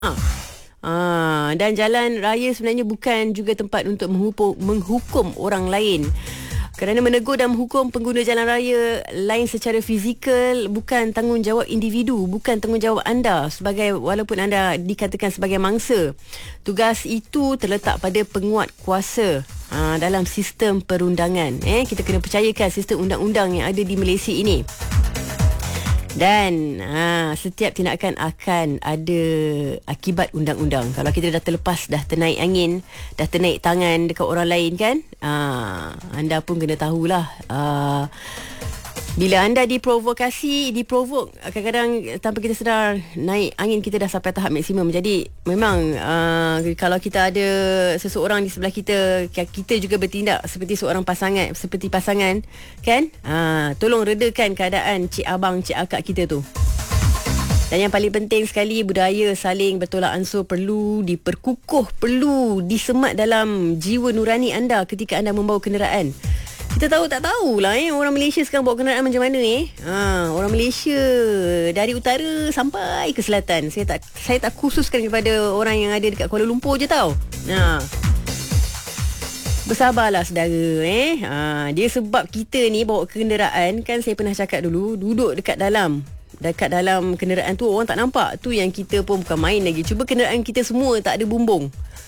Dan jalan raya sebenarnya bukan juga tempat untuk menghukum orang lain. Kerana menegur dan menghukum pengguna jalan raya lain secara fizikal bukan tanggungjawab individu, bukan tanggungjawab anda walaupun anda dikatakan sebagai mangsa. Tugas itu terletak pada penguat kuasa dalam sistem perundangan. Kita kena percayakan sistem undang-undang yang ada di Malaysia ini. Dan setiap tindakan akan ada akibat undang-undang. Kalau kita dah terlepas, dah ternaik angin, dah ternaik tangan dekat orang lain kan, anda pun kena tahulah, bila anda diprovok, kadang-kadang tanpa kita sedar, naik angin kita dah sampai tahap maksimum. Jadi memang kalau kita ada seseorang di sebelah kita, kita juga bertindak seperti pasangan kan, tolong redakan keadaan cik abang, cik akak kita tu. Dan yang paling penting sekali, budaya saling bertolak ansur perlu diperkukuh, perlu disemat dalam jiwa nurani anda ketika anda membawa kenderaan. Kita tak tahulah orang Malaysia sekarang bawa kenderaan macam mana orang Malaysia dari utara sampai ke selatan. Saya tak khususkan kepada orang yang ada dekat Kuala Lumpur je tau. Bersabarlah saudara. Dia sebab kita ni bawa kenderaan kan, saya pernah cakap dulu, duduk dekat dalam kenderaan tu orang tak nampak. Tu yang kita pun bukan main lagi. Cuba kenderaan kita semua tak ada bumbung.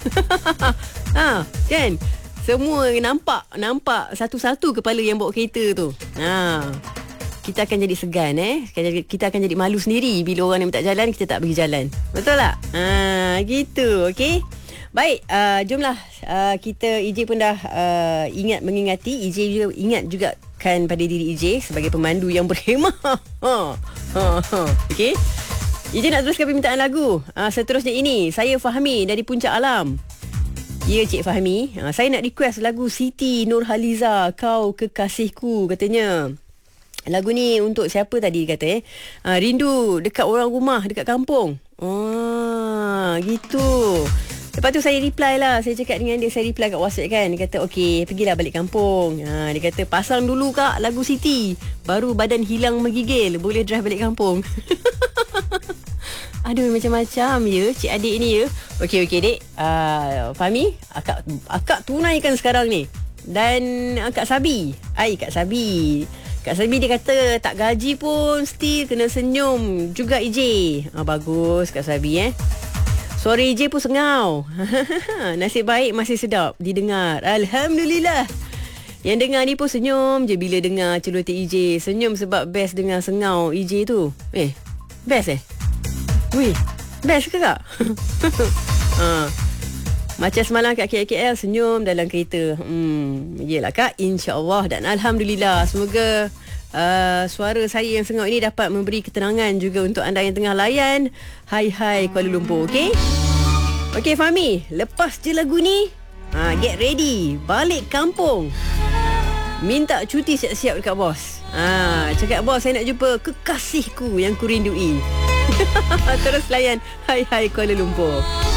Kan? Semua nampak satu-satu kepala yang bawa kereta tu. Kita akan jadi segan kita akan jadi malu sendiri bila orang yang minta jalan, kita tak bagi jalan. Betul tak? Gitu. Okey. Baik, jomlah kita, EJ pun dah mengingati. EJ juga ingat juga kan pada diri EJ sebagai pemandu yang berhemah. Okey. EJ nak teruskan permintaan lagu. Seterusnya ini saya Fahmi dari Puncak Alam. Ya, Cik Fahmi, saya nak request lagu Siti Nurhaliza, Kau Kekasihku, katanya. Lagu ni untuk siapa tadi kata rindu dekat orang rumah, dekat kampung. Gitu. Lepas tu saya reply lah, saya cakap dengan dia, saya reply kat WhatsApp kan. Dia kata okey, pergilah balik kampung. Dia kata pasang dulu kak lagu Siti, baru badan hilang menggigil, boleh drive balik kampung. Aduh, macam-macam ya cik adik ni ya. Okey dek, Fahmi, akak tunaikan sekarang ni. Dan Kak Sabi, Kak Sabi dia kata tak gaji pun still kena senyum juga EJ. Bagus Kak Sabi Suara EJ pun sengau. Nasib baik masih sedap didengar. Alhamdulillah. Yang dengar ni pun senyum je bila dengar celoteh EJ. Senyum sebab best dengar sengau EJ tu. Best Wih, best ke kak? Macam semalam kat KL senyum dalam kereta. Yelah kak, insya-Allah dan alhamdulillah. Semoga suara saya yang sengau ini dapat memberi ketenangan juga untuk anda yang tengah layan Hai Kuala Lumpur. Okey Fahmi, lepas je lagu ni, get ready, balik kampung. Minta cuti siap-siap dekat bos. Cakap bos, saya nak jumpa kekasihku yang ku rindui. Terus layan Hai Kuala Lumpur.